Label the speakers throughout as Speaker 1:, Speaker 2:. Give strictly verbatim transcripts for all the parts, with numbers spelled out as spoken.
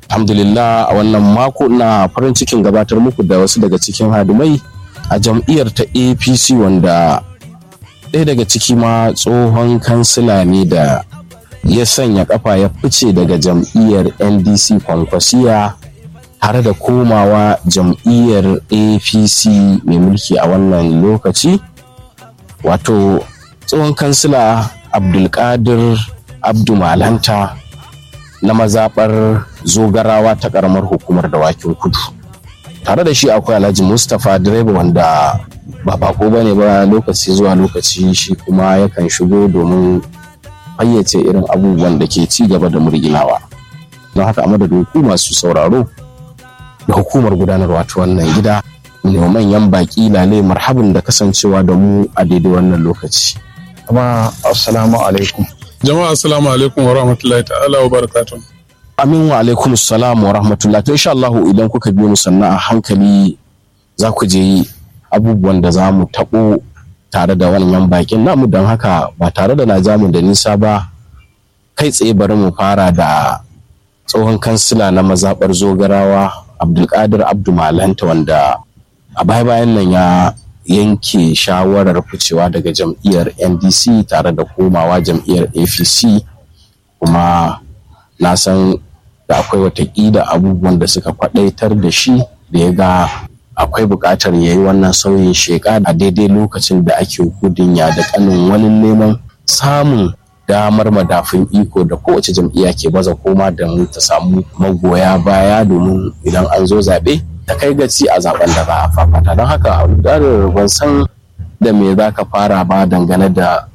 Speaker 1: Alhamdulillah, a wannan mako na farin cikin gabatar muku da wasu daga cikin hadimai a jam'iyyar ta A P C, wanda ɗaya daga ciki ma tsohon kansila ne da ya sanya kafa ya fice daga jam'iyyar N D C Kwankwasiya tare da komawa jam'iyyar A P C mai mulki a wannan lokaci, wato tsohon kansila Abdulkadir Abdu Malanta na mazaɓar Zogarawa ta ƙaramar hukumar Dawakin Kudu. Tare da shi akwai Alhaji Mustapha Direba, wanda ba bako bane ba, lokaci zuwa lokaci shi kuma yakan shigo domin fayyace irin abubuwan da ke ci gaba da murginawa. Don haka a madadin ku masu sauraro da hukumar gudanarwa ta wannan gida, ne manyan baki lale marhabin da kasancewa da mu a daidai wannan lokaci.
Speaker 2: Amma assalamu alaikum.
Speaker 3: Jama'a assalamu alaikum wa rahmatullahi ta'ala wa barakatuh.
Speaker 1: Amin wa alaikum assalam wa rahmatullahi. To insha Allah idan kuka biyo mu sannan a hankali za ku je abubuwan da za mu taɓo tare da wannan bakin namu, don haka ba tare da na ja mu da nisa ba, kai tsaye bari mu fara da tsohon kansila na mazaɓar Zogarawa Abdulkadir Abdu Malanta, wanda a baya-bayan nan ya yanke shawarar ficewa daga jam'iyyar N D C tare da komawa jam'iyyar A P C, kuma na san da akwai watakila abubuwan da suka kwadaitar da shi da ya ga akwai buƙatar ya yi wannan sauyin sheka a daidai lokacin da ake gudun ya da kanin wani neman samun damar madafin iko da kowace jam'iyya ke baza koma da mu ta samu magoya baya domin idan an zo zaɓe ta kai gaci a zaben da za a fafata. Don haka ban san da me za ka fara ba dangane da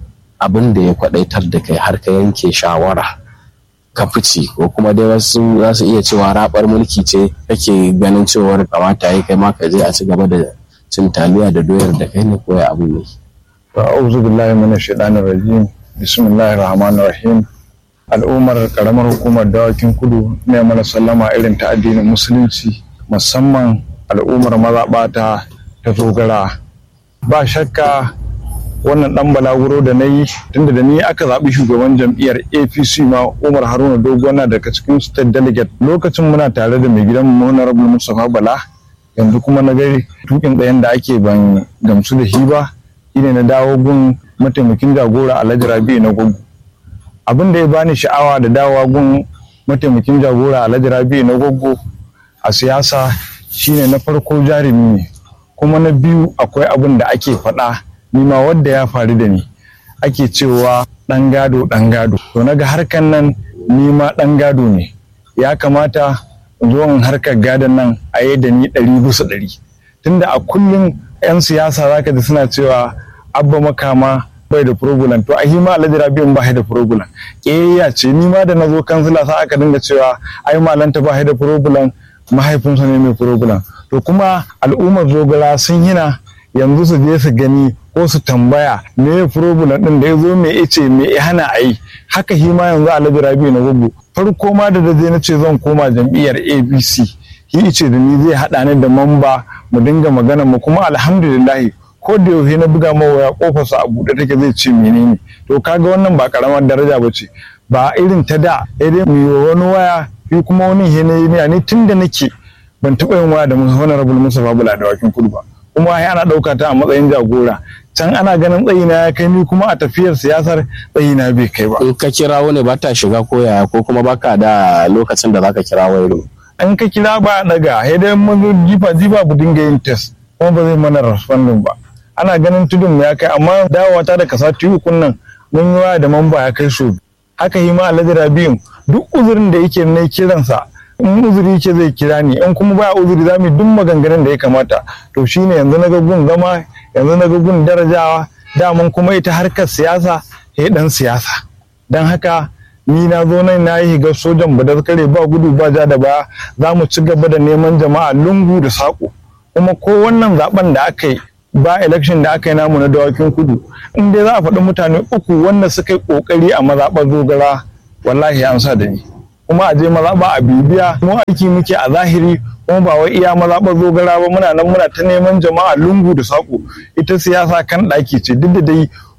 Speaker 1: abin da ya kwadaitar da kai har ka yanke shawara ka fice, ko kuma dai wasu za su iya cewa rabar mulki ce kake ganin cewar kamata ya kai ma ka je a ci gaba da cin taliya da doyar da kai ne, ko ya abu ne?
Speaker 2: A'udhu billahi minash shaitanir rajim. Bismillahir rahmanir rahim. Al'ummar karamar hukumar Dawakin Kudu ne mana sallama irin ta addinin musulunci, musamman al'ummar mazaɓata ta Zogara. Ba shakka wannan dan balaguro da na yi, tunda da ni aka zaɓi shugaban jam'iyyar A P C ma Umar Haruna Dogona daga cikin state delegate, lokacin muna tare da mai gidan Honorable Mustapha Bala. Yanzu kuma na gari tukin ɗayan da ake ban gamsu da shi ba, shine na dawo gun mataimakin jagora Alhaji Rabi na Gwaggo. Abin da ya bani sha'awa da dawowa gun mataimakin jagora Alhaji Rabi na Gwaggo a siyasa shine na farko jarumi ne, kuma na biyu akwai abin da ake faɗa nima wadda ya faru da ni, ake cewa ɗan gado ɗan gado. To naga harkan nan nima ɗan gado ne, ya kamata in zo in harkar gadon nan a yi da ni ɗari bisa ɗari. Tunda a kullum 'yan siyasa zaka ji suna cewa abba makama bai da problem, to a hima Alhaji Rabi'u ba da problem. Ƙiyayya ce, nima da na zo kansila sa aka dinga cewa ai Malanta ba da problem, mahaifinsa ne mai problem. To kuma al'ummar Zogara sun hina yanzu su je su gani ko su tambaya me problem din da ya zo me ice me ya hana a yi. Haka shi ma yanzu Alhaji Rabi na Gwaggo, farko ma da daje na ce zan koma jam'iyyar A P C, shi ice da ni zai haɗa ni da mamba mu dinga magana mu, kuma alhamdulillah ko da yaushe na buga ma waya kofarsa a buɗe take zai ce menene. To kaga wannan ba karamar daraja ba ce, ba irin ta da sai dai mu wani waya shi kuma wani hene ne ni tunda nake ban taɓa yin waya da Honorable Mustapha Bala Dawakin Kudu ba, kuma ai ana ɗauka ta a matsayin jagora. Can ana ganin tsayina ya kai, ni kuma a tafiyar siyasar tsayina bai kai ba.
Speaker 1: In ka kira wani ba ta shiga ko yaya, ko kuma baka da lokacin da zaka kira wani?
Speaker 2: In ka kira ba daga, sai dai mun zo jifa jifa bu dinga yin test, kuma ba zai mana responding ba. Ana ganin tudun mu ya kai, amma dawowa ta da kasa tiyu kunnan mun yi waya da mamba ya kai so. Haka yi ma Alhaji Rabi'u duk uzurin da yake na kiransa, in uzuri yake zai kira ni, in kuma baya uzuri za mu yi duk maganganun da ya kamata. To shine yanzu na ga gun zama, yanzu na ga gun darajawa, daman kuma ita harkar siyasa ya dan siyasa. Don haka ni na zo nan na yi higar sojan Badaskare, ba gudu ba ja da baya, za mu ci gaba da neman jama'a lungu da saƙo. Kuma ko wannan zaben da aka yi, ba election da aka yi namu na Dawakin Kudu, in dai za a faɗi mutane uku wanda suka yi ƙoƙari a mazaɓar Zogara, wallahi an sa da ni. Kuma a je mazaɓa a bibiya, mu aiki muke a zahiri, kuma ba wai iya mazaɓar Zogara ba, muna nan muna ta neman jama'a lungu da saƙo. Ita siyasa kan ɗaki ce, duk da dai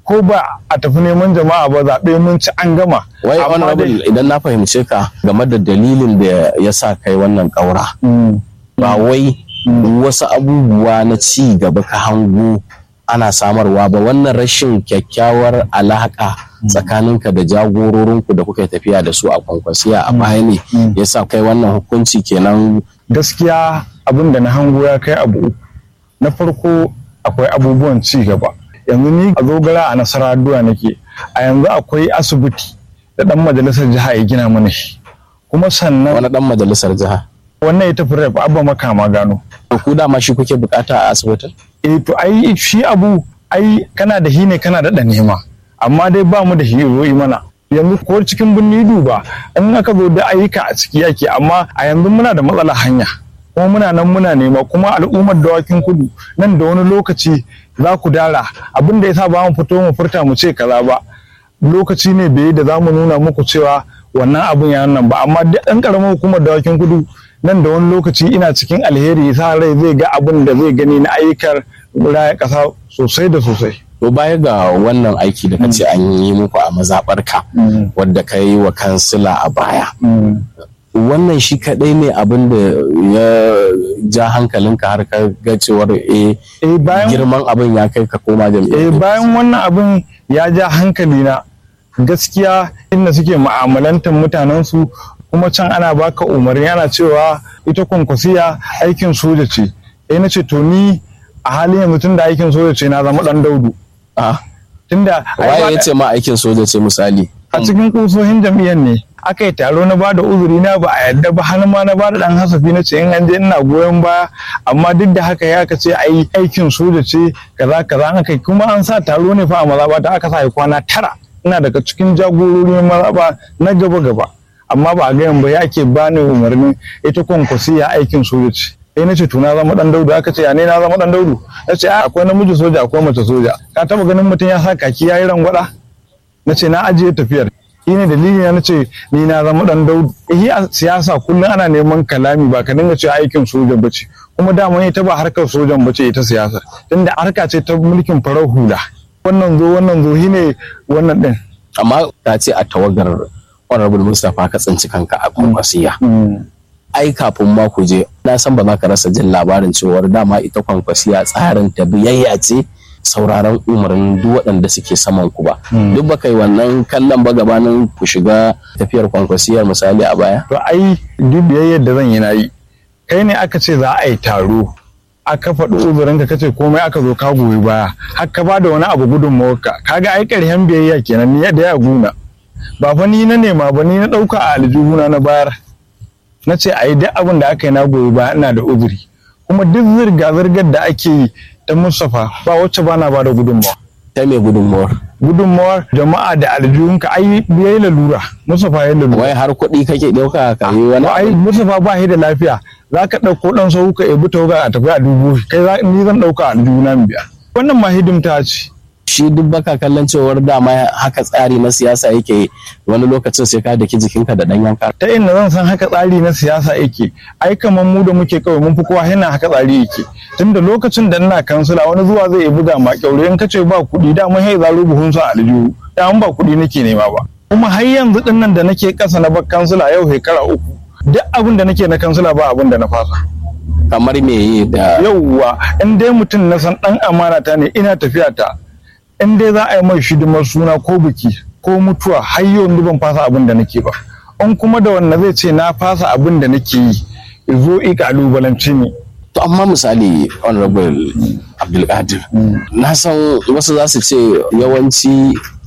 Speaker 2: ko ba a tafi neman jama'a ba zaɓe mun ci an gama.
Speaker 1: Wai honorable idan na fahimce ka game da dalilin da ya sa kai wannan ƙaura. Ba wai wasu abubuwa na ci gaba ka hango ana samarwa ba, wannan rashin kyakkyawar alaƙa tsakaninka da jagororinku da kuka tafiya da su a Kwankwasiya a baya ne ya sa kai wannan hukunci kenan.
Speaker 2: Gaskiya abin da na hango ya kai abu uku. Na farko akwai abubuwan ci gaba. Yanzu ni a Zogara a Nasarawa nake, a yanzu akwai asibiti da ɗan majalisar jiha ya gina mana shi. Kuma sannan
Speaker 1: wani ɗan majalisar jiha
Speaker 2: wannan ya tafi rep Abba Makama Gano.
Speaker 1: Ku dama shi kuke bukata a asibitin?
Speaker 2: Eh to ai shi abu ai kana da shi ne kana da ɗan nema, amma dai ba mu da shi yi mana. Yanzu ko cikin birni duba in aka zo da ayyuka a ciki yake, amma a yanzu muna da matsala hanya kuma muna nan muna nema, kuma al'ummar Dawakin Kudu nan da wani lokaci za ku dara abin da yasa ba mu fito mu furta mu ce kaza ba, lokaci ne bai da za mu nuna muku cewa wannan abin ya nan ba, amma duk ɗan ƙaramar hukumar Dawakin Kudu nan da wani lokaci ina cikin alheri sa rai zai ga abin da zai gani na ayyukan raya ƙasa sosai da sosai.
Speaker 1: To baya ga wannan aiki da kace an yi muku a mazaɓarka wadda ka yi wa kansila a baya, wannan shi kaɗai ne abin da ya ja hankalinka har ka ga cewar eh girman abin ya kai ka koma jam'iyyar?
Speaker 2: Eh bayan wannan abin ya ja hankalina gaskiya, inda suke mu'amalantar mutanensu, kuma can ana baka umarni ana cewa ita Kwankwasiya aikin soja ce. Eh na ce to ni a halin yanzu tun da aikin soja ce na zama dan Daudu.
Speaker 1: Tunda waye ya ce ma aikin soja ce misali?
Speaker 2: A cikin kusohin jam'iyyar ne aka yi taro na bada uzuri na ba a yadda ba, har ma na bada dan hasafi na ce in an je ina goyon baya, amma duk da haka ya ka ce ai aikin soja ce kaza kaza aka kuma an sa taro ne fa a mazaba da aka sa kwana tara, ina daga cikin jagororin mazaba na gaba gaba, amma ba a gayan ba ya ke bani umarnin ita Kwankwasiya aikin soja ce. Eh na ce to na zama dan Daudu, aka ce ya ne na zama dan Daudu, na ce akwai namiji soja akwai mace soja, ka taba ganin mutum ya sa kaki ya yi rangwada? Na ce na ajiye tafiyar, shi ne dalili na ce ni na zama dan Daudu. Eh a siyasa kullum ana neman kalami, ba ka dinga cewa aikin soja bace, kuma dama ita ba harkar sojan bace ita siyasa, tunda harka ce ta mulkin farar hula, wannan zo wannan zo shi ne wannan din.
Speaker 1: Amma ta ce a tawagar Honorable Mustapha ka tsinci kanka a Kwankwasiya. Ai kafin ma ku je na san ba za ka rasa jin labarin cewar dama ita Kwankwasiya tsarin ta biyayya ce, sauraron umarnin duk waɗanda suke saman ku ba. Duk ba kai wannan kallon ba gabanin ku shiga tafiyar Kwankwasiyar misali a baya?
Speaker 2: To ai duk biyayyar da zan yi na yi. Kai ne aka ce za a yi taro, aka faɗi uzurinka kace komai aka zo ka goyi baya, har ka ba da wani abu gudunmawarka, kaga ai ƙarshen biyayya kenan, ni da ya guna. Ba fa ni na nema ba, ni na ɗauka a aljihuna na bayar. Na ce a yi duk abin da aka yi na goyi ba ina da uzuri, kuma duk zirga-zirgar da ake yi ta Mustapha ba wacce ba na ba da gudunmawa.
Speaker 1: Ta me gudunmawar?
Speaker 2: Gudunmawar jama'a da aljihunka ai yayi lalura, Mustapha yayi lalura.
Speaker 1: Wai har kuɗi kake ɗauka ka yi wani?
Speaker 2: Ai Mustapha ba shi da lafiya, za ka ɗauko ɗan sau ka ebi tawaga a tafi a dubu, kai ni zan ɗauka aljihuna biya. Wannan ma hidimta ce.
Speaker 1: Shi duk baka kallon cewar dama haka tsari na siyasa yake, wani lokacin sai ka daki jikinka da ɗan yanka.
Speaker 2: Ta inda zan san haka tsari na siyasa yake, ai kamar mu da muke kawai mun fi kowa yana haka tsari yake. Tunda lokacin da ina kansila wani zuwa zai buga ma kyaure, in kace ba kuɗi da mun hai zaro buhun sa aljihu, da an ba kuɗi nake nema ba. Kuma har yanzu din nan da nake kasa na bar kansila yau shekara uku, duk abin da nake na kansila ba abin da na fasa.
Speaker 1: Kamar me da
Speaker 2: yauwa in dai mutum na san ɗan amana ta ne, ina tafiya ta. In dai za a yi mai hidimar suna ko biki ko mutuwa, har yau ban fasa abin da nake ba. In kuma da wanda zai ce na fasa abin da nake yi, zo i kalubalanci ne.
Speaker 1: To amma misali Honorable Abdulkadir, na san wasu za su ce yawanci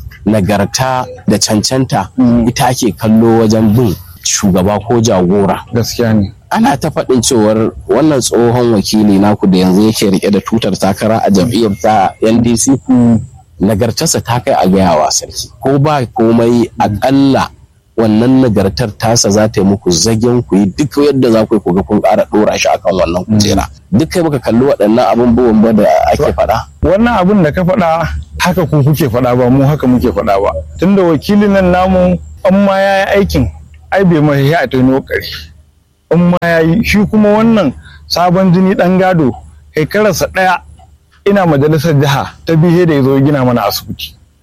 Speaker 1: nagarta da cancanta ita ake kallo wajen bin shugaba ko jagora.
Speaker 2: Gaskiya ne.
Speaker 1: Ana ta faɗin cewar wannan tsohon wakili naku da yanzu yake rike da tutar takara a jam'iyyar ta N D C, nagartarsa ta kai a gayawa sarki, ko ba komai akalla wannan nagartar tasa za ta yi muku zagen ku yi duk yadda za ku yi kuga kun ƙara ɗora shi akan wannan kujera. Duk kai baka kalli waɗannan abubuwan ba da ake faɗa.
Speaker 2: Wannan abin da ka faɗa haka ku kuke faɗa ba, mu haka muke faɗa ba. Tunda wakilin nan namu an ma ya yi aikin, ai bai mai ya ta ƙari. In ma ya yi shi kuma wannan sabon jini ɗan gado, shekararsa ɗaya ina majalisar jiha ta bihe da ya zo gina mana asibiti.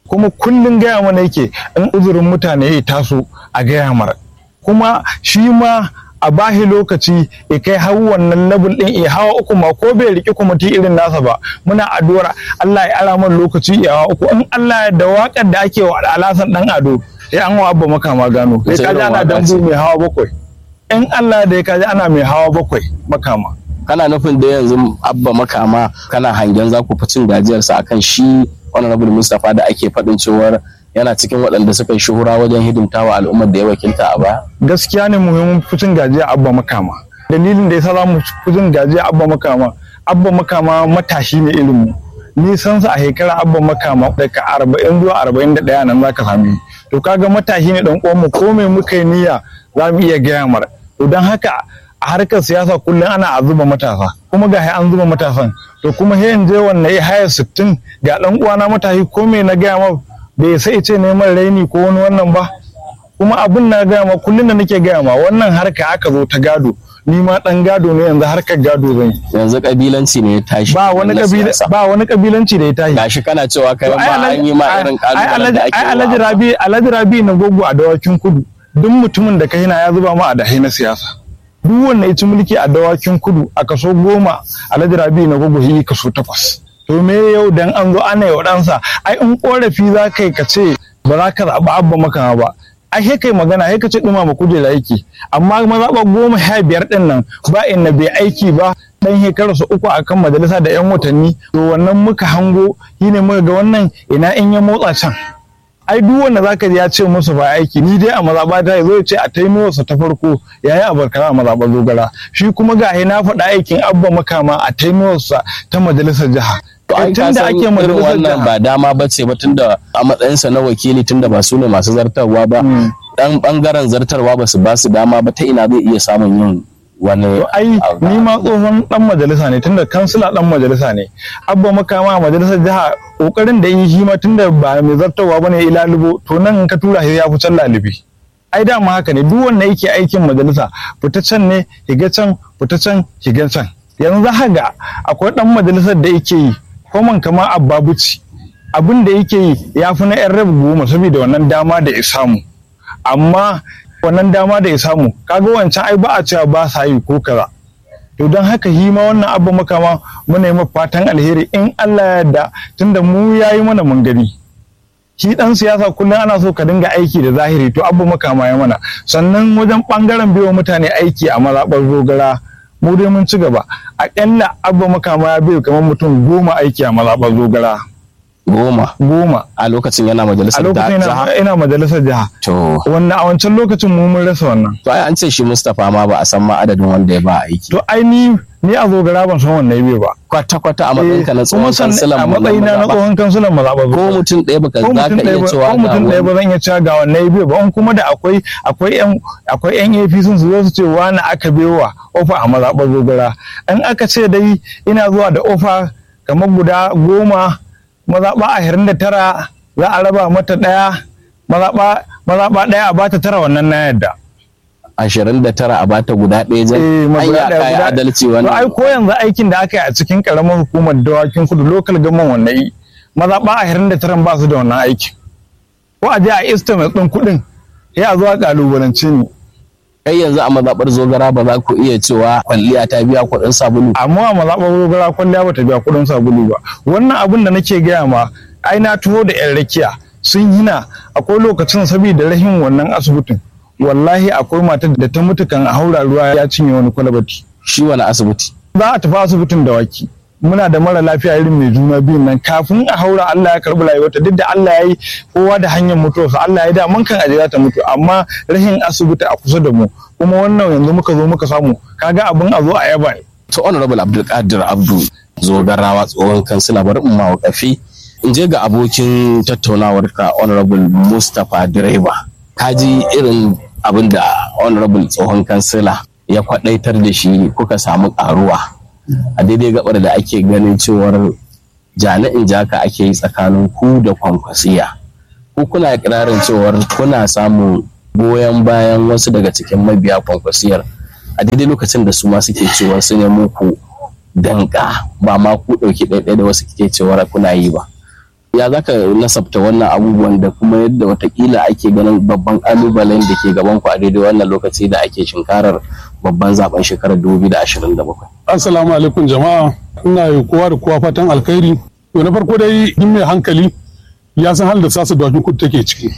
Speaker 2: kuma kullum gaya mana yake in uzurin mutane ya taso a gaya mara, kuma shi ma a bahi lokaci ya kai har wannan level din ya hawa uku ma ko bai riki kwamiti irin nasa ba, muna addu'ar Allah ya ara man lokaci ya hawa uku. In Allah ya da wakar da ake wa Alhassan dan Ado sai an wa Abba Makama Gano, sai kaji ana dambu mai hawa bakwai. In Allah da ya kaji ana mai hawa bakwai Makama.
Speaker 1: Kana nufin da yanzu Abba Makama kana hangen za ku fi cin gajiyarsa akan shi Honorable Mustapha da ake faɗin cewar yana cikin waɗanda suka yi shuhura wajen hidimtawa al'ummar da ya wakilta a baya?
Speaker 2: Gaskiya ne muhimmin fitin gajiya Abba Makama. Dalilin da ya sa za mu fitin gajiya Abba Makama, Abba Makama matashi ne ilimin. Nisan sa a shekara Abba Makama daga arba'in zuwa arba'in da ɗaya nan za ka sami. To kaga matashi ne ɗan uwanmu, ko me muka yi niyya za mu iya gaya mara. To don haka a harkar siyasa kullum ana a zuba matasa, kuma ga an zuba matasan. To kuma hayan je wannan ya haya sittin ga ɗan uwana matashi, ko me na gaya ma bai sai ce neman raini ko wani wannan ba. Kuma abin na gaya ma kullum da nake gaya ma wannan harka aka zo ta gado, ni ma dan gado ne yanzu, harkar gado zan yi.
Speaker 1: Yanzu kabilanci ne ya tashi.
Speaker 2: Ba wani kabila ba wani kabilanci da ya tashi.
Speaker 1: Gashi kana cewa kai ma an yi ma irin kalubalen da ake.
Speaker 2: Ai Alhaji Rabi Alhaji Rabi na gogo a Dawakin Kudu, duk mutumin da kai na ya zuba ma a dahi na siyasa. Duk wanda ya ci mulki a Dawakin Kudu a kaso goma, Alhaji Rabi na gogo yi kaso takwas. To me yau dan an zo ana yau ɗansa, ai in korafi za ka yi ka ce ba za ka zaɓi Abba Makama ba, ai sai kai magana sai ka ce ɗumama kujera aiki, amma mazaɓa goma sha biyar ɗin nan ba inda bai aiki ba, ɗan shekararsa uku a kan majalisa da ‘yan watanni. To wannan muka hango shi ne muka ga wannan ina in ya motsa can. Ai duk wanda za ka ji ya ce musu ba aiki, ni dai a mazaɓa ta zo ya ce a taimawarsa ta farko ya yi abarkara a mazaɓar Zogara, shi kuma ga na faɗa aikin Abba Makama a taimawarsa ta majalisar jiha.
Speaker 1: Tun da ake irin wannan ba dama ba ce ba, tunda a matsayinsa na wakili, tunda ba su ne masu zartarwa ba, dan bangaren zartarwa ba su ba su dama ba, ta ina zai iya samun yin wani.
Speaker 2: Ai ni ma tsohon dan majalisa ne, tunda kansila dan majalisa ne. Abba Makama a majalisar jiha kokarin da yi shi ma tunda ba mai zartarwa bane ya lalubo, to nan ka tura shi ya fi can lalubi. Ai dama haka ne, duk wanda yake aikin majalisa fita can ne higa can, fita can higa can. Yanzu za ga akwai dan majalisar da yake yi koman kama Abba Buci, abin da yake yi ya fi na yan rab goma saboda wannan dama da ya samu. Amma wannan dama da ya samu kaga wancan ai ba a cewa ba sa yi ko kaza. To don haka shi ma wannan Abba Makama muna yi fatan alheri in Allah ya yarda, tunda mu yayi mana mun gani. Shi dan siyasa kullum ana so ka dinga aiki da zahiri, to Abba Makama ya mana. Sannan wajen bangaren biyo mutane aiki a mazaɓar Zogara, mu dai mun ci gaba. Aƙalla Abba Makama ya bai kamar mutum goma aiki a mazaɓar Zogara.
Speaker 1: Goma?
Speaker 2: Goma.
Speaker 1: A lokacin yana majalisar jiha?
Speaker 2: A lokacin ina majalisar jiha.
Speaker 1: To.
Speaker 2: Wannan a wancan lokacin mu mun rasa wannan.
Speaker 1: To ai an ce shi Mustapha ma ba a san ma adadin wanda ya ba aiki.
Speaker 2: To ai ni ni a Zogara ban san wannan bai ba.
Speaker 1: Kwata-kwata a matsayin ka na tsohon kansilan
Speaker 2: a matsayina na tsohon kansilan mazaɓar.
Speaker 1: Ko mutum ɗaya baka za ka iya cewa
Speaker 2: ko mutum ɗaya ba zan iya cewa ga wannan bai ba. Kuma da akwai akwai yan akwai yan A P C sun zo su ce wani aka bewa ofa a mazaɓar Zogara. In aka ce dai ina zuwa da ofa kamar guda goma, mazaɓa ashirin da tara za a raba mata ɗaya, mazaɓa ɗaya a bata tara, wannan na yadda.
Speaker 1: ashirin da tara a bata guda ɗaya zai ai ya kai adalci wannan.
Speaker 2: Ai ko yanzu aikin da aka yi a cikin karamar hukumar Dawakin Kudu local government wannan yi, mazaɓa ashirin da tara ba su da wannan aikin. Ko a je a estimate ɗin kuɗin ya zuwa kalubalance ni.
Speaker 1: Kai yanzu a mazaɓar Zogara ba za ku iya cewa kwalliya ta biya kuɗin sabulu.
Speaker 2: Amma a mazaɓar Zogara kwalliya ba ta biya kuɗin sabulu ba. Wannan abin da nake gaya ma, ai na tuho da yan rakiya sun hina akwai lokacin saboda rahin wannan asibitin. Wallahi akwai matar da ta mutu kan a haura ruwa ya cinye wani kwalabati.
Speaker 1: Shi wani asibiti?
Speaker 2: Za a tafi asibitin Dawaki. Muna da mara lafiya irin mai juna biyun nan, kafin a haura Allah ya karbi rayuwarta, duk da Allah ya yi kowa da hanyar mutuwarsa, Allah ya da mun kan ajiya ta mutu, amma rahin asibiti a kusa da mu, kuma wannan yanzu muka zo muka samu, kaga abin a zo a yaba ne.
Speaker 1: To Honorable Abdulkadir Abdu Zogarawa tsohon kansila, bari in ma wakafi in je ga abokin tattaunawar ka Honorable Mustapha Direba. Ka ji irin abin da Honorable tsohon kansila ya kwadaitar da shi, kuka samu karuwa a daidai gabar da ake ganin cewar jani'in jaka ake yi tsakanin ku da Kwankwasiya. Ku kuna ikirarin cewar kuna samun goyon bayan wasu daga cikin mabiya Kwankwasiyar a daidai lokacin da su ma suke cewa su ne muku danka, ba ma ku ɗauki ɗaiɗai da wasu kike cewar kuna yi ba. ya zaka nasabta wannan abubuwan da kuma yadda watakila ake ganin babban kalubalen da ke gaban ku a daidai wannan lokaci da ake shinkarar babban zaben shekarar dubu biyu da ashirin da bakwai.
Speaker 3: Assalamu alaikum jama'a, ina yi kowa da kowa fatan alkhairi. To na farko dai duk mai hankali ya san halin da sasa dawakin kudu take ciki.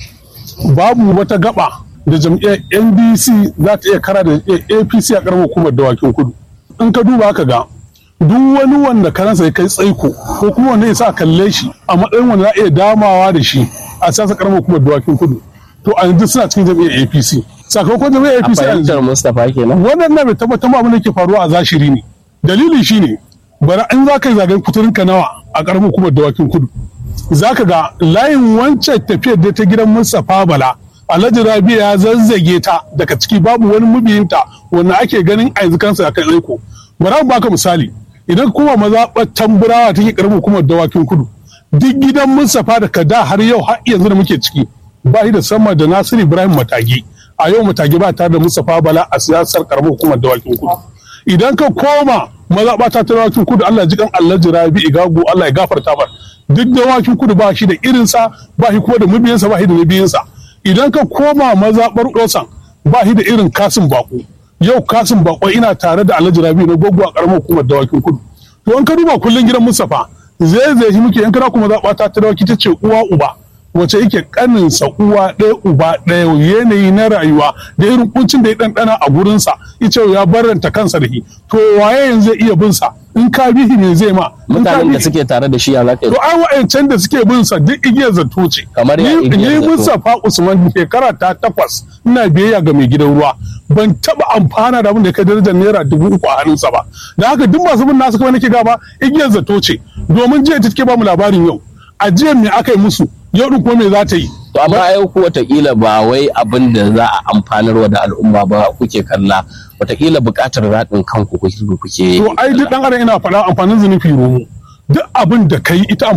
Speaker 3: Babu wata gaba da jam'iyyar N D C za ta iya kara da A P C a karamar hukumar dawakin kudu. In ka duba ka ga duk wani wanda karansa ya kai tsaiko ko kuma wanda ya sa kalle shi a matsayin wanda za a iya damawa da shi a siyasa karamar hukumar dawakin kudu, to a yanzu suna cikin jam'iyyar A P C. Sakamakon jam'iyyar A P C a yanzu
Speaker 1: Mustapha kenan
Speaker 3: wannan na bai tabbatar abin da ke faruwa a zashiri ne. Dalili shine bara in za ka yi zagayen kuturin ka nawa a karamar hukumar dawakin kudu, za ka ga layin wancan tafiyar da ta gidan Mustapha Bala Alhaji Rabi ya zazzage ta daga ciki, babu wani mabiyinta wanda ake ganin a yanzu kansa a kai tsaiko. Bara mu baka misali, idan kuma mazaɓar tamburawa take karamar hukumar dawakin kudu, duk gidan Mustapha da kada har yau har yanzu da muke ciki ba shi da sama da Nasiru Ibrahim Matage. A yau Matage ba tare da Mustapha Bala a siyasar karamar hukumar dawakin kudu. Idan ka koma mazaɓa ta dawakin kudu, Allah ji kan Alhaji Rabi Igago, Allah ya gafarta ba, duk dawakin kudu ba shi da irinsa, ba shi kuma da mabiyansa, ba shi da mabiyansa. Idan ka koma mazaɓar Osan ba shi da irin Kasim Bako. Yau Kasim Bako ina tare da Alhaji Rabi na gogo a karamar hukumar dawakin kudu. To an ka duba kullun gidan Mustapha zai zai shi muke, in kana kuma zaɓa ta ta dawaki ta ce uwa uba, wace yake kaninsa uwa ɗaya uba ɗaya, yanayi na rayuwa da irin kuncin da ya ɗanɗana a gurinsa, ita ya barranta kansa da shi. To waye yanzu zai iya bin sa? In ka bihi ne zai ma
Speaker 1: mutanen da suke tare da shi ya zaka.
Speaker 3: To ai wa'ancan da suke bin sa duk igiyar zato ce.
Speaker 1: Kamar ya igiyar zato.
Speaker 3: Ni Mustapha Usman shekara ta takwas ina biyayya ga mai gidan ruwa. Ban taba amfana da abin da ya kai darajar naira dubu uku a hannunsa ba. Da haka duk masu bin nasu kuma nake gaba igiyar zato ce. Domin jiya ta take ba mu labarin yau. A jiya me aka yi musu? Yau din kuma me za ta yi?
Speaker 1: To amma ai ku watakila ba wai abin da za a amfanarwa da al'umma ba kuke kalla, watakila buƙatar raɗin kanku kuke.
Speaker 3: To ai duk ɗan adam ina faɗa amfanin zunubi romo. Duk abin da kai ita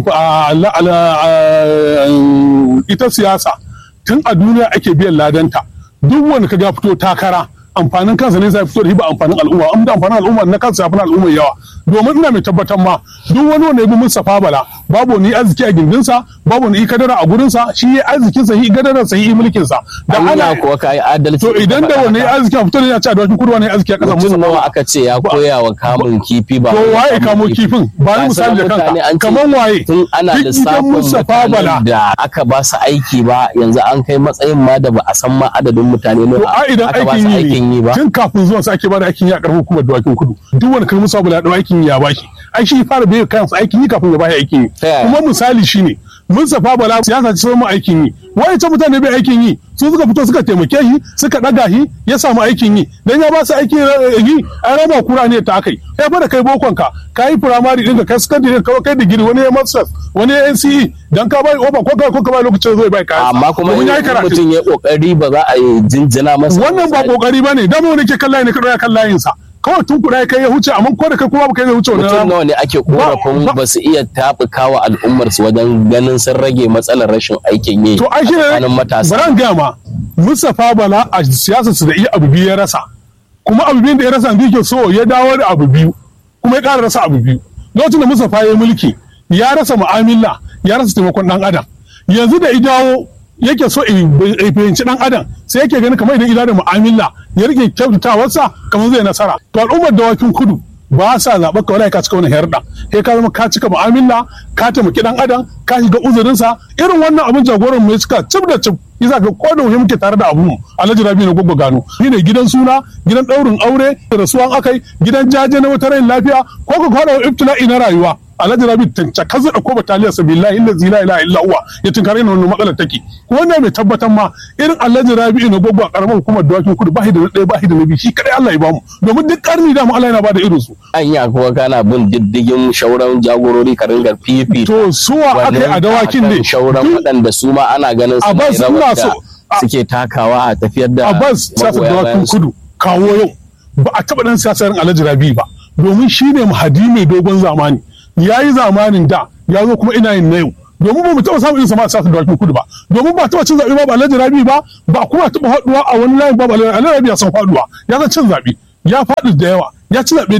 Speaker 3: ita siyasa tun a duniya ake biyan ladanta. Duk wanda ka ga fito takara amfanin kansa ne zai fito da hiba amfanin al'umma, an da amfanin al'umma na kansa ya fi al'umma yawa. Domin ina mai tabbatar ma duk wani wanda ya bi Mustapha Bala babu ni arziki a gindinsa, babu ni kadara a gurinsa, shi ya arzikin sa, shi kadarar sa, shi mulkin sa.
Speaker 1: Da ana kuwa kai adalci.
Speaker 3: To idan da wani arziki a fito ne ya ce a dawakin kudu wani arziki a kasar
Speaker 1: Mustapha nawa aka ce ya koya wa kamun kifi ba.
Speaker 3: To waye kamo kifin? Ba ni misali da kanka. Kaman waye?
Speaker 1: Tun ana lissafin mutanen da aka ba su aiki ba, yanzu an kai matsayin ma da ba a san ma adadin mutane ne aka ba su aikin yi ba.
Speaker 3: Tun kafin zuwan sa ake ba da aikin yi a karfin hukumar dawakin kudu. Duk wani kalmar Mustapha Bala ya dau aikin yi ya bashi. Ai shi fara bai kansa aikin yi kafin ya bashi aikin yi. Kuma misali shine Mustapha Bala siyasa ce mu aikin yi. Wai ta mutane bai aikin yi, su suka fito suka taimake shi, suka daga shi, ya samu aikin yi. Dan ya ba su aikin yi, ai raba kura ne ta akai. Kai fa da kai bokon ka, kai primary din ka, kai secondary ka, kai digiri, wani ya masters, wani ya N C E, dan ka bai oba ko ka ko ka bai lokacin zai bai kai.
Speaker 1: Amma kuma mutum ya kokari ba za a yi jinjina masa.
Speaker 3: Wannan ba kokari bane, dan wani ke kallaye ne ka ya kallayin sa. Kawai tun kuɗa kai ya huce, amma ko da kai kuma ba kai zai huce wannan.
Speaker 1: Mutum nawa ne ake korafin ba su iya taɓuka wa al'ummar su wajen ganin sun rage matsalar rashin aikin yi.
Speaker 3: To ai shi ne baran gama Mustapha Bala a siyasar su da iya abu biyu ya rasa, kuma abu biyun da ya rasa yanzu yake so ya dawo da abu biyu, kuma ya ƙara rasa abu biyu. Lokacin da Mustapha ya yi mulki ya rasa mu'amala, ya rasa taimakon ɗan adam. Yanzu da ya dawo yake so in fahimci dan adam, sai yake gani kamar idan ila da mu'amala ya rike kyautatawarsa kamar zai nasara. To al'ummar dawakin kudu ba sa zaɓar ka, wala ka cika wani herda, sai ka zama ka cika mu'amala, ka taimaki dan adam, ka shiga uzurinsa. Irin wannan abin jagoran mai suka cib da cib, yasa ga ko da muke tare da abu Alhaji Rabi na gogo gano ni ne gidan suna, gidan daurin aure, rasuwan akai, gidan jaje na wata rayin lafiya, ko ka kwada ibtila'i na rayuwa. Alhaji Rabi tanca kaza da ko bataliyar sa billahi illazi la ilaha illa huwa ya tunkare wannan matsalar take. Wannan mai tabbatar ma irin Alhaji Rabi na gogo a karamar hukumar dawakin kudu ba shi da ɗaya ba shi da nabi, shi kadai Allah ya bamu, domin duk karni da mu Allah yana bada irin su.
Speaker 1: Anya kuwa kana bin diddigin shauran jagorori ka ringa fifi.
Speaker 3: To suwa akai a dawakin ne.
Speaker 1: Shauran waɗanda su ma ana ganin su ne rawar da suke takawa a tafiyar da
Speaker 3: Abbas siyasar dawakin kudu kawo yau ba a taɓa ɗan siyasar Alhaji Rabi ba, domin shi ne mahadi mai dogon zamani. Ya yi zamanin da ya zo kuma ina yin na yau, domin ba mu taɓa samun irinsa ma a siyasar dawakin kudu ba, domin ba taɓa cin zaɓe ba ba Alhaji Rabi ba, ba kuma taɓa haɗuwa a wani layin ba ba Alhaji Rabi ya san faɗuwa, ya san cin zaɓe, ya faɗi da yawa, ya ci zaɓe da yawa.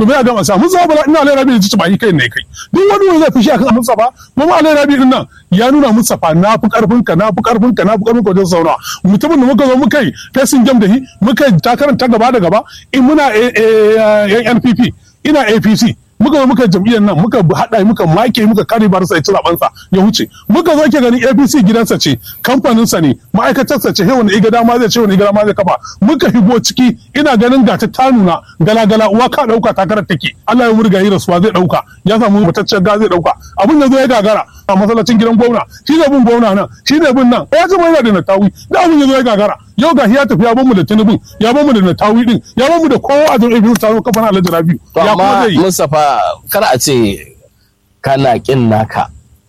Speaker 3: domin ya gama sa Musa Bala ina Alai Rabi ji ba yi kai ne kai duk wani wanda zai fushi akan Musa ba kuma Alai Rabi din nan ya nuna Musa fa na fi karfin ka na fi karfin ka na fi karfin ka wajen sauna mutumin da muka zo muka yi facing game da shi muka takarar ta gaba da gaba in muna N P P ina A P C muka zo muka jam'iyyar nan muka haɗa muka make muka kare bar sa ya ci zabansa ya wuce muka zo ke ganin A P C gidansa ce kamfaninsa ne ma'aikatarsa ce he wani iga dama zai ce wani iga dama zai kafa muka higo ciki ina ganin gata ta nuna gala gala uwa ka dauka takarar take Allah ya murga yi rasuwa zai dauka ya samu mutaccen ga zai dauka abun ya zo ya gagara a masallacin gidan gwamna shi ne bin gwamna nan shi ne bin nan ya zama yana da natawi da abun ya zo ya gagara yau ga ya tafi ya bamu da Tinubu ya bamu da natawi din ya bamu da kowa a jam'iyyar ta zo kafana Alhaji Rabiu
Speaker 1: ya kuma zai Mustafa kar a ce kana kin naka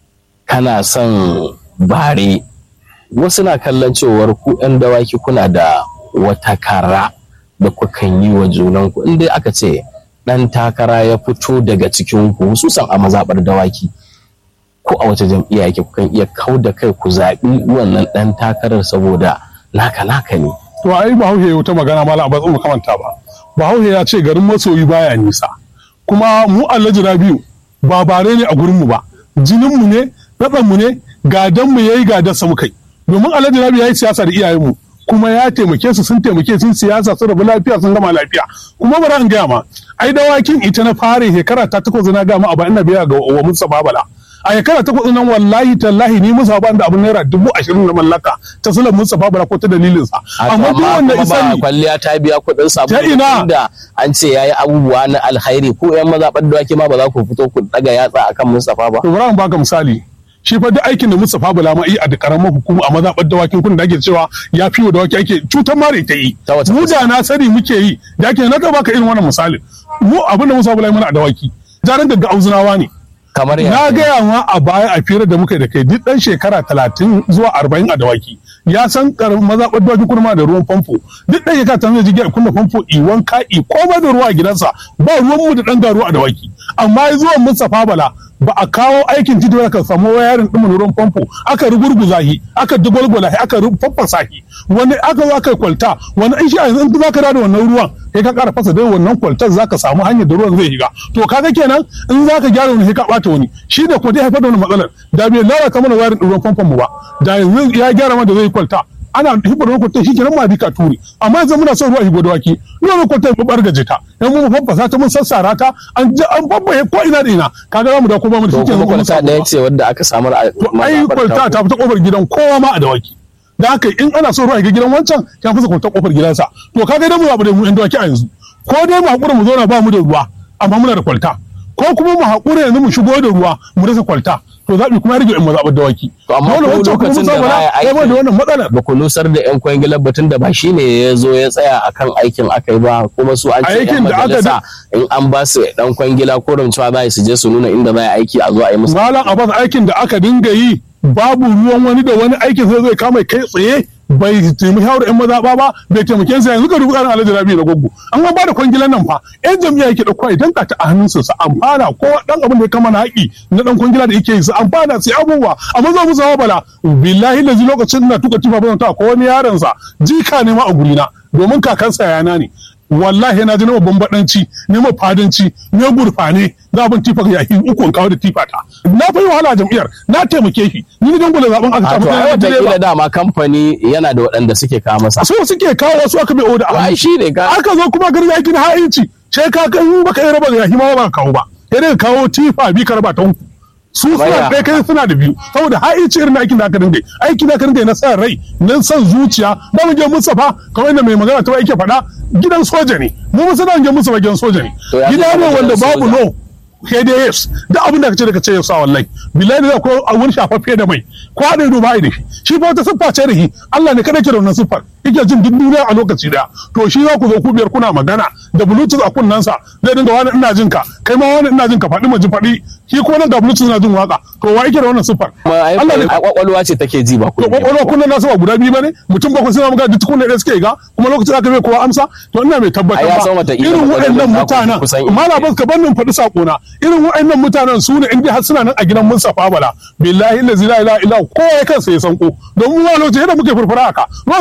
Speaker 1: kana son bare wasu na kallon cewar ku ɗan dawaki kuna da wata kara da kukan yi wa junanku in dai aka ce ɗan takara ya fito daga cikin ku hususan a mazaɓar dawaki ko a wace jam'iyya yake kukan iya kau da kai ku zaɓi wannan ɗan takarar saboda naka naka ne.
Speaker 3: To ai Bahaushe ya wata magana mala ba zan kamanta ba. Bahaushe ya ce garin masoyi baya nisa. Kuma mu Alhaji Rabiu ba bare ne a gurin mu ba. Jinin mu ne, ratsan mu ne, gadan mu yayi gadan sa mukai. Domin Alhaji Rabiu yayi siyasa da iyayen mu kuma ya taimake su sun taimake sun siyasa sun rabu lafiya sun gama lafiya. Kuma bari an gaya ma ai dawakin ita na fare shekara ta takwas na ga ma a ba ina biya ga wa Musa Babala. A shekara takwas nan wallahi tallahi ni Musa ban da abin naira dubu ashirin na mallaka ta sulan Musa Babala ko ta dalilin sa
Speaker 1: amma duk wanda isa ne kwalliya ta biya kuɗin sabulu da an ce yayi abubuwa na alkhairi ko yan mazaɓar dawaki ma ba za ku fito ku daga yatsa akan Mustafa ba.
Speaker 3: To bari mu baka misali shi fa duk aikin da Mustafa Bala ma yi a karamar hukuma a mazaɓar dawakin kun da ake cewa ya fiwo dawaki ake cutar mare ta yi mu da na sani muke yi da ake na ka baka irin wannan misali mu abin da Mustafa Bala ya mana a dawaki jaran daga auzunawa ne
Speaker 1: kamar
Speaker 3: na gaya ma a baya a fira da muka da kai duk dan shekara talatin zuwa arba'in a dawaki ya san karamin mazaɓar dawaki kuma da ruwan famfo duk dan shekara talatin zai ji kunna famfo i wanka i komai da ruwa a gidansa ba ruwan mu da dan garu a dawaki amma zuwan Mustafa Bala ba a kawo aikin titi ba ka samu wayarin ɗin ruwan famfo aka rugurguza shi aka dugulgula shi aka faffasa shi wani aka zo aka kwalta wani in shi a yanzu za ka da wannan ruwan sai ka ƙara fasa dai wannan kwaltar za ka samu hanyar da ruwan zai shiga to kaga kenan in za ka gyara wani sai ka ɓata wani shi da ko dai haifar da wani matsalar da bai lalata mana wayarin ɗin ruwan famfon mu ba da yanzu ya gyara mana da zai kwalta ana hibar da kwalta shi kenan ma bi ka turi amma yanzu muna son ruwa higo da waki ruwan kwalta mu bargaje ta yan mu faffasa ta mun sassara ta an an babbaye ko ina da ina kaga zamu da ko ba mu da shi kenan
Speaker 1: kwalta da yace wanda aka samu a
Speaker 3: ai kwalta ta fita kofar gidan kowa ma a dawaki da haka in ana son ruwa ga gidan wancan ya fasa kwalta kofar gidansa to kaga dai mu zabu da mu yan dawaki a yanzu ko dai mu hakura mu zauna ba mu da ruwa amma muna da kwalta ko kuma mu hakura yanzu mu shigo da ruwa mu rasa kwalta to zaɓi kuma rage in mazaɓar dawaki.
Speaker 1: To amma ko lokacin da baya aiki
Speaker 3: da wannan matsalar
Speaker 1: ba ku nusar da yan kwangilar batun da ba shi ne ya zo ya tsaya akan aikin aka yi ba kuma su an ce yan majalisa in an ba su dan kwangila ko ramcewa za su je su nuna inda za a aiki a zo a yi musu.
Speaker 3: Malam Abbas aikin da aka dinga yi babu ruwan wani da wani aikin sai zai kama kai tsaye bai taimaki haura yan mazaɓa ba bai taimake sa yanzu ka rubu tsarin Alhaji Rabi da Goggo an ba da kwangilan nan fa yan jam'iyya yake dauko idan ka ta a hannunsa su amfana ko dan abin da ya kama na haƙi na dan kwangila da yake yi su amfana sai abubuwa amma zo musu bala billahi lazi lokacin na tuka tifa ba ta ko wani yaron sa jika ne ma a gurina domin kakansa yana ne wallahi na ji na babban badanci ne ma fadanci ne gurfane za ban tifa ya yi uku kawo da tifa ta na fa yi wahala jam'iyyar na taimake shi ni ne dangula zaben aka tafi
Speaker 1: da direba dama kamfani yana da waɗanda suke kawo masa
Speaker 3: so suke kawo wasu aka bai oda
Speaker 1: ai shi ne ka
Speaker 3: aka zo kuma garin yakin ha'inci sai ka kan baka yi raba da yahi ma ba kawo ba sai dai kawo tifa bi ka raba ta uku su suna ɗaya kai suna da biyu saboda ha'inci irin aikin da aka dinga aikin da aka dinga na sa rai na san zuciya da mu je Mustafa kamar inda mai magana ta yake faɗa gidan soja ne mu musu da je Mustafa gidan soja ne gida ne wanda babu no K D S da abin da kace da kace ya sa wallahi billahi da ko a wani shafaffe da mai ko da ido ba da shi shi fa wata siffa ce da shi Allah ne kada ke da wannan siffar yake jin duk duniya a lokaci daya to shi za ku zo ku biyar kuna magana da bluetooth a kunnansa zai dinga wani ina jin ka kai ma wani ina jin ka faɗi maji faɗi shi ko nan da bluetooth na jin waka to wa yake da wannan siffar
Speaker 1: Allah ne kwakwalwa ce take ji ba ku
Speaker 3: to kwakwalwa kunnan nasu ba guda biyu bane mutum bakwai suna magana duk kunne da suke ga kuma lokacin aka bai kowa amsa to ina mai tabbatar ba irin waɗannan mutanen malabas ka bannin faɗi sakona irin waɗannan mutanen su ne inda har suna nan a gidan Mustafa Bala billahi la ilaha illa ko ya kansa ya sanko don mu lokacin da muke furfura haka lokacin furfura mu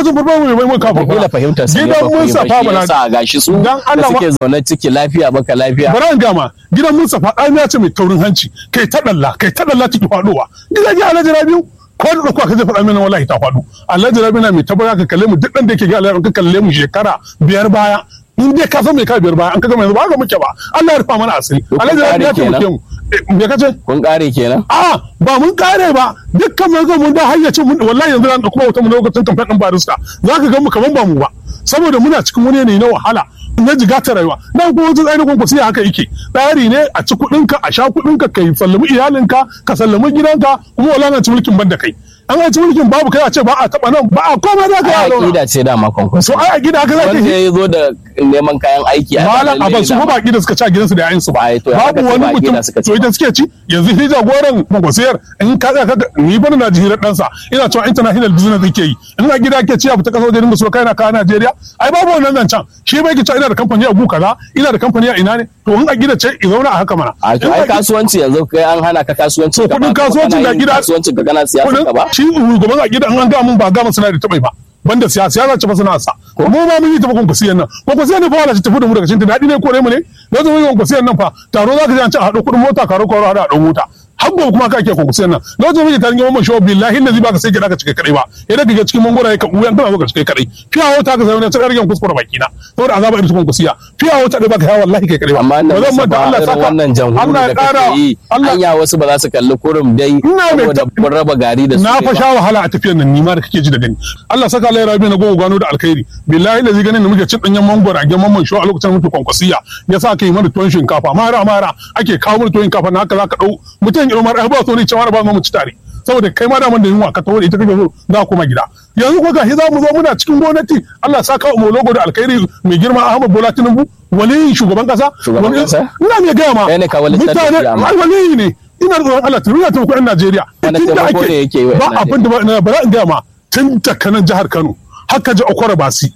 Speaker 3: mai mai kafa
Speaker 1: kila fahimtar sa
Speaker 3: gidan Mustapha Bala
Speaker 1: sa gashi su da suke zaune ciki lafiya baka lafiya
Speaker 3: bara gama gidan Mustapha dan ya ce mai taurin hanci kai ta dalla kai ta dalla ciki faduwa gidan ya Alhaji Rabiu ko da kuka kaje faɗa mana wallahi ta faɗu Alhaji Rabiu na mai tabbata ka kalle mu duk dan da yake ga Alhaji ka kalle mu shekara biyar baya in dai ka san mai ka biyar baya an kaga mai ba ga muke ba Allah ya rufa mana asiri Alhaji Rabiu ya taimake mu me kace
Speaker 1: kun kare kenan
Speaker 3: a ba mun kare ba dukkan mun ga mun da hayyacin mun wallahi yanzu ran da kuma wata mun lokacin kamfen din barista zaka ga mu kaman ba mu ba saboda muna cikin wani yanayi na wahala na jiga ta rayuwa na kuma wata tsari kun sai haka yake tsari ne a ci kudin ka a sha kudin ka kai sallami iyalinka ka sallami gidanka kuma wallahi na ci mulkin banda kai an ci mulkin babu kai a ce ba a taba nan ba a komai da kai
Speaker 1: a aqida ce da makon ku
Speaker 3: so ai aqida haka zaka
Speaker 1: wanda ya zo da neman kayan aiki a
Speaker 3: malam aban su ba aqida suka ci a gidansu da yayin su ba babu wani mutum to idan suke ci yanzu hija goran magwasiyar in ka ka ni bana na jihirar dan sa ina cewa international business yake yi in a gida ke ci abu ta kaso da dinga so kai na ka Najeriya ai babu wannan zancan shi bai ki ina da kamfani a Bukaza ina da kamfani a ina ne to in a gida ce i zauna a haka mana
Speaker 1: ai kasuwanci yanzu kai an hana ka kasuwanci
Speaker 3: ka kudin kasuwancin da gida
Speaker 1: kasuwancin ka kana siyasa ka ba
Speaker 3: shi gaban a gida an ga mun ba ga mun suna da tabai ba banda siyasa siyasa ce fa suna sa mu ma mun yi ta bakon kusiyan nan ko kusiyan ne fa wala tafi da mu daga cikin dadi ne kore mu ne yanzu mun yi kusiyan nan fa taro zaka ji an ce a hado kudin mota karo karo hada a mota har gobe kuma ka ake konkusiyan nan lokacin muke tarin gaban show billahi lazi baka sai gida ka cike kadai ba idan ka ga cikin mangora ka uyan kana ka cike kadai fiya wata ka zauna ta kargen kuskure baki na saboda azaba irin konkusiya fiya wata da baka ya wallahi kai kadai ba
Speaker 1: amma nan ba Allah saka wannan jamhuri da kake yi anya wasu ba za su kalli kurum dai saboda kun raba gari da su
Speaker 3: na fa sha wahala a tafiyar nan ni ma da kake ji da gani Allah saka Allah ya rabi na gogo gano da alkhairi billahi lazi ganin da muke cin danyen mangora a gaban man show a lokacin muke konkusiya yasa kai mana tuwon shinkafa mara mara ake kawo mana tuwon shinkafa na haka zaka dau mutum Umar ai ba so ne cewa ba mu ci tare saboda kai ma da man da yunwa ka tawo ita kake so za ku koma gida yanzu ko gashi za mu zo muna cikin gwamnati Allah saka mu logo da alkhairi mai girma Ahmad Bola Tinubu wali shugaban kasa
Speaker 1: shugaban kasa
Speaker 3: ina me ga ma mutane wali ne ina da tsoron Allah tun ya tafi ku Najeriya tun da ake ba abin da ba za in ga ma tun da kanan jihar Kano haka ji Okwara Basi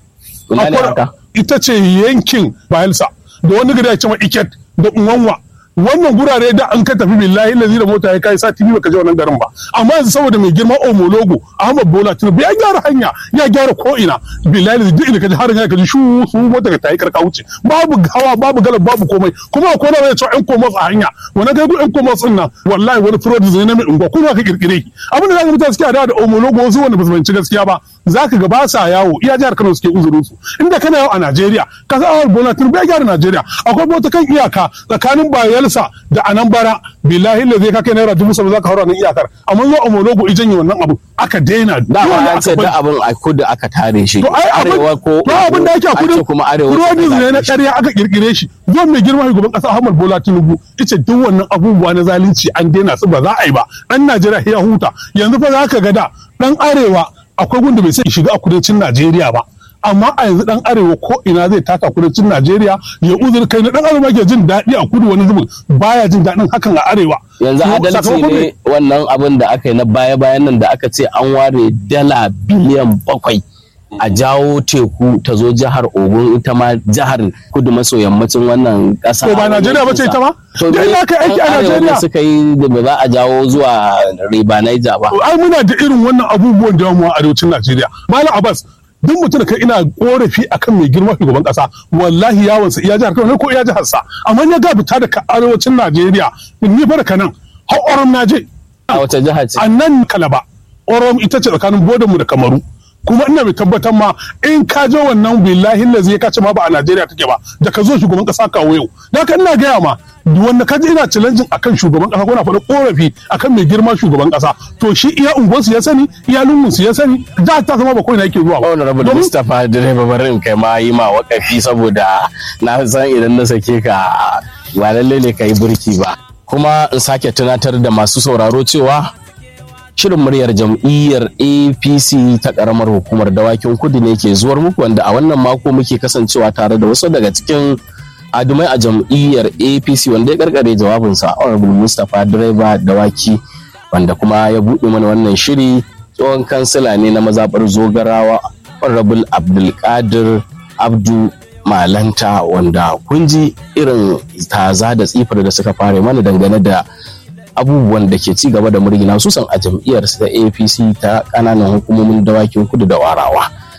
Speaker 3: ita ce yankin Bayelsa da wani gari ya ce ma Iket da Unwanwa wannan gurare da an ka tafi billahi lazi da mota ya kai sati biyu baka je wannan garin ba amma yanzu saboda mai girma homologo Ahmad Bola Tinubu ya gyara hanya ya gyara ko ina billahi lazi duk inda ka ji har ya ka ji shu su mota ka tayi karka wuce babu gawa babu galab babu komai kuma ko da ya ce ɗan komos a hanya wannan kai ɗan komos din nan wallahi wani fraud ne na mai unguwa kuma ka kirkire abin da zaka mutane suke da da homologo wasu wanda ba su banci gaskiya ba zaka ga ba sa yawo iya jihar Kano suke uzurin su inda kana yawo a Najeriya ka san Ahmad Bola Tinubu ya gyara Najeriya akwai mota kan iyaka tsakanin Bayelsa da anan bara billahi la zai kake naira dubu saba'in zaka haura nan iyakar amma zo a mologo idan yi wannan abu aka daina
Speaker 1: da ba an ce da abin a kudu aka tare shi
Speaker 3: to ai arewa ko to abin da yake a kudu
Speaker 1: kuma arewa
Speaker 3: produce ne na ƙarya aka kirkire shi zo mai girma shugaban ƙasa Ahmad Bola Tinubu yace duk wannan abubuwa na zalunci an daina su ba za a yi ba dan Najeriya ya huta yanzu fa zaka ga da dan arewa akwai gunda bai sai shiga a kudancin Najeriya ba amma a yanzu dan arewa ko ina zai taka kudancin Najeriya ya uzur kai na dan arewa ke jin daɗi a kudu wani zubin baya jin daɗin hakan a arewa
Speaker 1: yanzu adalci ne wannan abin da aka yi na baya bayan nan da aka ce an ware dala biliyan bakwai a jawo teku ta zo jihar Ogun ita ma jihar kudu maso yammacin wannan ƙasa.
Speaker 3: To ba Najeriya ba ce ita ma?
Speaker 1: To da ina kai aiki a Najeriya suka yi da ba za a jawo zuwa riba Niger ba.
Speaker 3: Ai muna da irin wannan abubuwan da mu a arewacin Najeriya. Malam Abbas duk mutum da kai ina korafi akan mai girma shugaban kasa wallahi yawansa iya jihar Kano ko iya jihar sa amma ya ga fita da arewacin Najeriya ni fa da kanan har Orom naje
Speaker 1: a wace jiha ce
Speaker 3: a nan Kalaba Orom ita ce tsakanin bodan mu da Kamaru kuma ina mai tabbatar ma in ka je wannan billahi lazi ka ce ma ba a Najeriya take ba da ka zo shugaban kasa kawo yau da haka ina gaya ma wanda ka ji ina challenging akan shugaban kasa ko na faɗa korafi akan mai girma shugaban kasa to shi iya unguwarsu ya sani iya lungunsu ya sani da ta zama ba ko ina yake zuwa ba
Speaker 1: Honorable Mustapha direba barin kai ma yi ma wakafi saboda na san idan na sake ka ba lalle ne kai burki ba kuma in sake tunatar da masu sauraro cewa shirin muryar jam'iyyar A P C ta karamar hukumar dawakin kudu ne ke zuwar muku wanda a wannan mako muke kasancewa tare da wasu daga cikin adumai a jam'iyyar A P C wanda ya karkare jawabinsa Honorable Mustapha Direba Dawaki wanda kuma ya buɗe mana wannan shiri tsohon kansila ne na mazaɓar Zogarawa Honorable Abdulkadir Abdu Malanta wanda kun ji irin taza da tsifar da suka fara mana dangane da abubuwan da ke ci gaba da murgina susan a jam'iyyar ta A P C ta kananan hukumomin dawakin kudu da warawa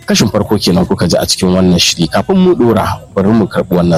Speaker 1: kashin farko kenan kuka ji a cikin wannan shiri. Kafin mu dora bari mu karɓi wannan